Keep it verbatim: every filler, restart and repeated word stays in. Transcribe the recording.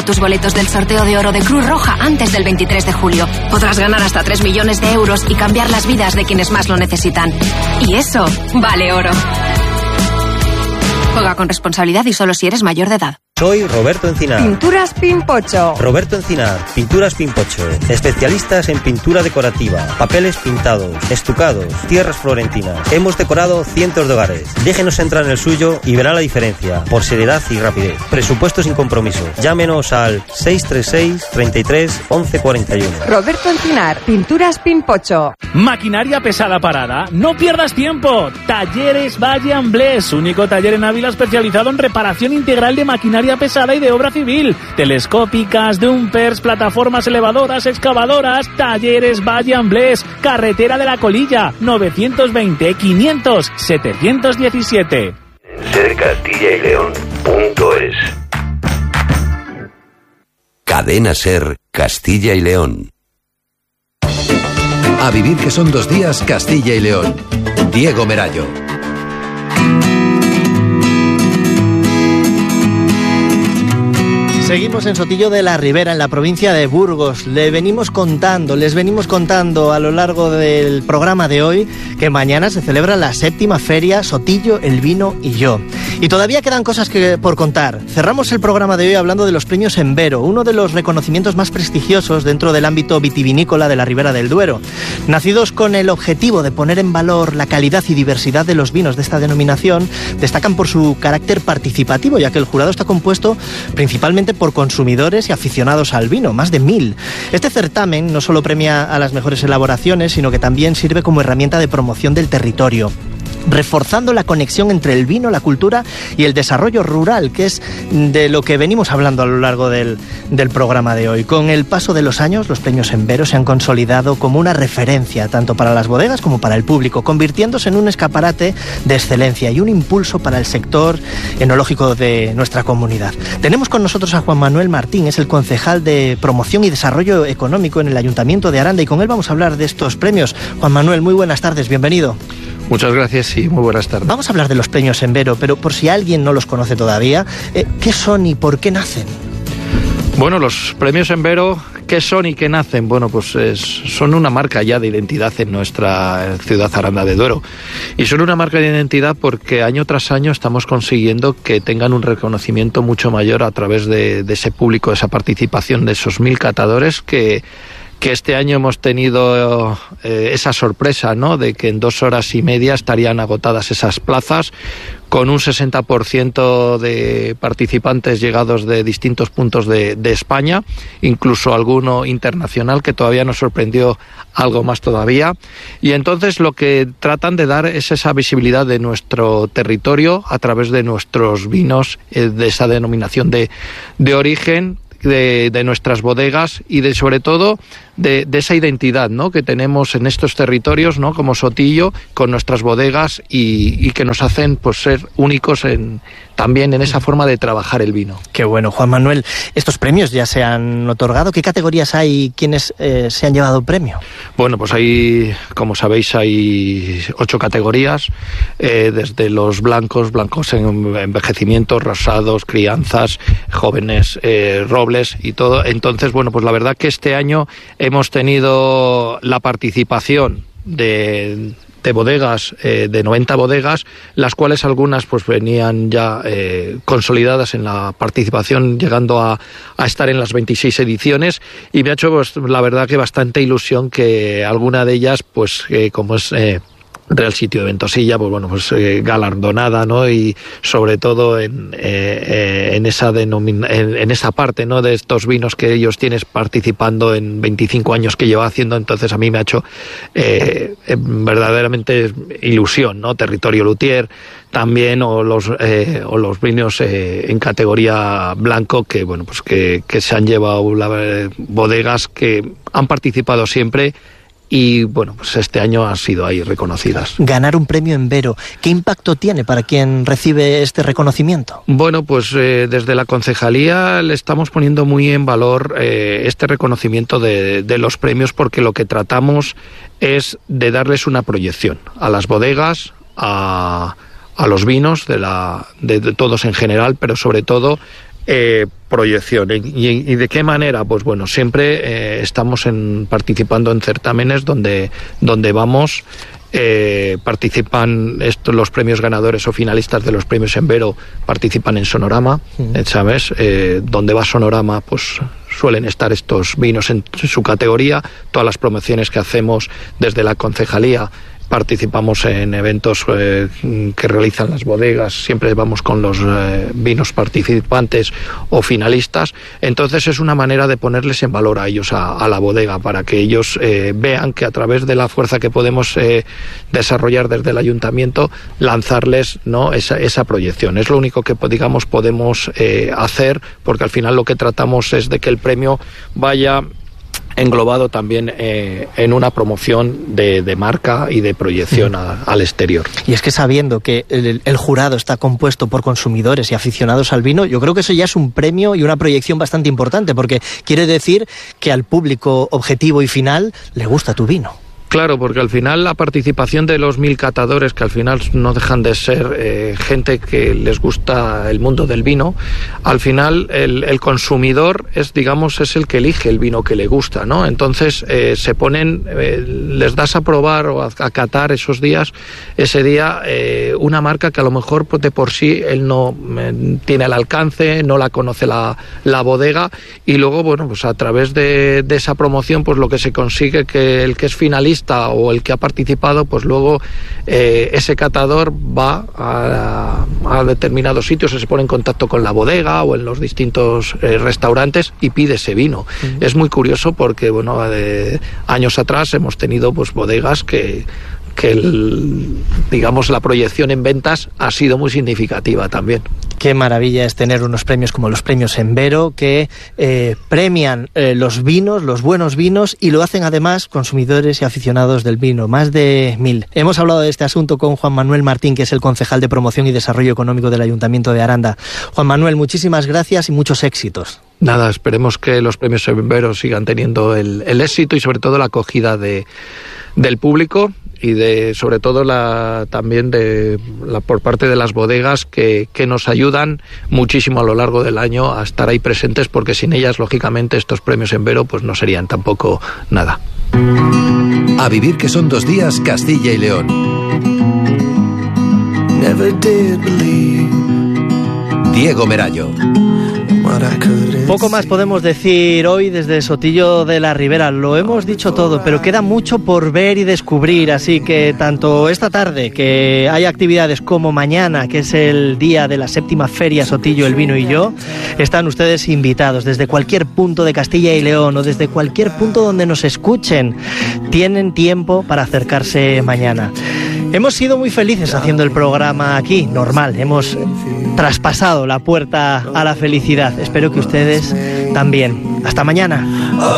tus boletos del sorteo de oro de Cruz Roja antes del veintitrés de julio. Podrás ganar hasta tres millones de euros y cambiar las vidas de quienes más lo necesitan. Y eso vale oro. Juega con responsabilidad y solo si eres mayor de edad. Soy Roberto Encinar. Pinturas Pimpocho. Roberto Encinar, Pinturas Pimpocho. Especialistas en pintura decorativa, papeles pintados, estucados, tierras florentinas. Hemos decorado cientos de hogares. Déjenos entrar en el suyo y verá la diferencia, por seriedad y rapidez. Presupuesto sin compromiso. Llámenos al seis tres seis, treinta y tres, once cuarenta y uno. Roberto Encinar, Pinturas Pimpocho. Maquinaria pesada parada. No pierdas tiempo. Talleres Valle Amblés, único taller en Ávila especializado en reparación integral de maquinaria pesada y de obra civil, telescópicas, dumpers, plataformas elevadoras, excavadoras. Talleres Valle Amblés, carretera de la Colilla, novecientos veinte, quinientos, setecientos diecisiete. Ser Castilla y León punto es. Cadena Ser Castilla y León. A vivir que son dos días Castilla y León. Diego Merayo. Seguimos en Sotillo de la Ribera, en la provincia de Burgos. Le venimos contando, les venimos contando a lo largo del programa de hoy que mañana se celebra la séptima feria Sotillo, el vino y yo. Y todavía quedan cosas que por contar. Cerramos el programa de hoy hablando de los premios Envero, uno de los reconocimientos más prestigiosos dentro del ámbito vitivinícola de la Ribera del Duero. Nacidos con el objetivo de poner en valor la calidad y diversidad de los vinos de esta denominación, destacan por su carácter participativo, ya que el jurado está compuesto principalmente por consumidores y aficionados al vino, más de mil. Este certamen no solo premia a las mejores elaboraciones, sino que también sirve como herramienta de promoción del territorio, reforzando la conexión entre el vino, la cultura y el desarrollo rural, que es de lo que venimos hablando a lo largo del, del programa de hoy. Con el paso de los años, los premios Envero se han consolidado como una referencia tanto para las bodegas como para el público, convirtiéndose en un escaparate de excelencia y un impulso para el sector enológico de nuestra comunidad. Tenemos con nosotros a Juan Manuel Martín, es el concejal de Promoción y Desarrollo Económico en el Ayuntamiento de Aranda, y con él vamos a hablar de estos premios. Juan Manuel, muy buenas tardes, bienvenido. Muchas gracias y muy buenas tardes. Vamos a hablar de los premios Envero, pero por si alguien no los conoce todavía, eh, ¿qué son y por qué nacen? Bueno, los premios Envero, ¿qué son y qué nacen? Bueno, pues es, son una marca ya de identidad en nuestra ciudad Aranda de Duero. Y son una marca de identidad porque año tras año estamos consiguiendo que tengan un reconocimiento mucho mayor a través de, de ese público, de esa participación de esos mil catadores que... que este año hemos tenido eh, esa sorpresa, ¿no?, de que en dos horas y media estarían agotadas esas plazas, con un sesenta por ciento de participantes llegados de distintos puntos de, de España, incluso alguno internacional que todavía nos sorprendió algo más todavía. Y entonces lo que tratan de dar es esa visibilidad de nuestro territorio a través de nuestros vinos, eh, de esa denominación de, de origen, De, de nuestras bodegas y de sobre todo de, de esa identidad, ¿no?, que tenemos en estos territorios, ¿no?, como Sotillo, con nuestras bodegas y, y que nos hacen pues ser únicos en, también en esa forma de trabajar el vino. Qué bueno, Juan Manuel. Estos premios ya se han otorgado. ¿Qué categorías hay y quiénes eh, se han llevado premio? Bueno, pues hay, como sabéis, hay ocho categorías, eh, desde los blancos, blancos en envejecimiento, rosados, crianzas, jóvenes, eh, robles y todo. Entonces, bueno, pues la verdad que este año hemos tenido la participación de... de bodegas, eh, de noventa bodegas, las cuales algunas pues venían ya eh, consolidadas en la participación, llegando a, a estar en las veintiséis ediciones, y me ha hecho pues la verdad que bastante ilusión que alguna de ellas, pues eh, como es eh, Real Sitio de Ventosilla, pues bueno, pues eh, galardonada, ¿no?, y sobre todo en, eh, eh, en esa denomina, en, en esa parte, ¿no?, de estos vinos que ellos tienen participando en veinticinco años que lleva haciendo. Entonces a mí me ha hecho eh, eh, verdaderamente ilusión, ¿no? Territorio Luthier también, o los eh, o los vinos eh, en categoría blanco, que bueno, pues que, que se han llevado la, eh, bodegas que han participado siempre. Y bueno, pues este año han sido ahí reconocidas. Ganar un premio Envero, ¿qué impacto tiene para quien recibe este reconocimiento? Bueno, pues eh, desde la concejalía le estamos poniendo muy en valor eh, este reconocimiento de, de los premios, porque lo que tratamos es de darles una proyección a las bodegas, a, a los vinos, de, la, de, de todos en general, pero sobre todo eh, proyección. ¿Y, y de qué manera? Pues bueno, siempre eh, estamos en, participando en certámenes donde, donde vamos. Eh, participan estos, los premios ganadores o finalistas de los premios Envero participan en Sonorama, uh-huh. ¿sabes? Eh, donde va Sonorama, pues suelen estar estos vinos en su categoría. Todas las promociones que hacemos desde la concejalía, participamos en eventos eh, que realizan las bodegas, siempre vamos con los eh, vinos participantes o finalistas. Entonces es una manera de ponerles en valor a ellos, a, a la bodega, para que ellos eh, vean que a través de la fuerza que podemos eh, desarrollar desde el ayuntamiento, lanzarles, ¿no?, esa, esa proyección. Es lo único que, digamos, podemos eh, hacer, porque al final lo que tratamos es de que el premio vaya englobado también eh, en una promoción de, de marca y de proyección a, al exterior. Y es que sabiendo que el, el jurado está compuesto por consumidores y aficionados al vino, yo creo que eso ya es un premio y una proyección bastante importante, porque quiere decir que al público objetivo y final le gusta tu vino. Claro, porque al final la participación de los mil catadores, que al final no dejan de ser eh, gente que les gusta el mundo del vino, al final el, el consumidor es, digamos, es el que elige el vino que le gusta, ¿no? Entonces eh, se ponen, eh, les das a probar o a, a catar esos días, ese día, eh, una marca que a lo mejor de por sí él no eh, tiene al alcance, no la conoce la, la bodega, y luego, bueno, pues a través de, de esa promoción, pues lo que se consigue, que el que es finalista o el que ha participado, pues luego eh, ese catador va a, a determinados sitios, se pone en contacto con la bodega o en los distintos eh, restaurantes y pide ese vino. Uh-huh. Es muy curioso porque, bueno, de años atrás hemos tenido pues bodegas que que el, digamos, la proyección en ventas ha sido muy significativa también. Qué maravilla es tener unos premios como los premios Envero, que eh, premian eh, los vinos, los buenos vinos, y lo hacen además consumidores y aficionados del vino, más de mil. Hemos hablado de este asunto con Juan Manuel Martín, que es el concejal de Promoción y Desarrollo Económico del Ayuntamiento de Aranda. Juan Manuel, muchísimas gracias y muchos éxitos. Nada, esperemos que los premios Envero sigan teniendo el, el éxito y sobre todo la acogida de, del público, y de sobre todo la también de la por parte de las bodegas que, que nos ayudan muchísimo a lo largo del año a estar ahí presentes, porque sin ellas, lógicamente, estos premios Envero pues no serían tampoco nada. A vivir, que son dos días, Castilla y León. Diego Merallo. Poco más podemos decir hoy desde Sotillo de la Ribera. Lo hemos dicho todo, pero queda mucho por ver y descubrir, así que tanto esta tarde, que hay actividades, como mañana, que es el día de la séptima feria Sotillo, el vino y yo, están ustedes invitados desde cualquier punto de Castilla y León o desde cualquier punto donde nos escuchen. Tienen tiempo para acercarse mañana. Hemos sido muy felices haciendo el programa aquí, normal, hemos traspasado la puerta a la felicidad. Espero que ustedes también. Hasta mañana.